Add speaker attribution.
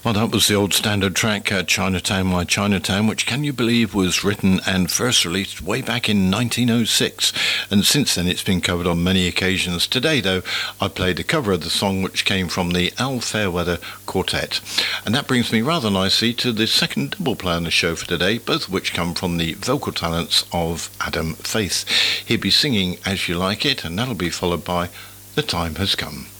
Speaker 1: Well, that was the old standard track, Chinatown, My Chinatown, which, can you believe, was written and first released way back in 1906. And since then, it's been covered on many occasions. Today, though, I played a cover of the song which came from the Al Fairweather Quartet. And that brings me rather nicely to the second double play on the show for today, both of which come from the vocal talents of Adam Faith. He'll be singing As You Like It, and that'll be followed by The Time Has Come.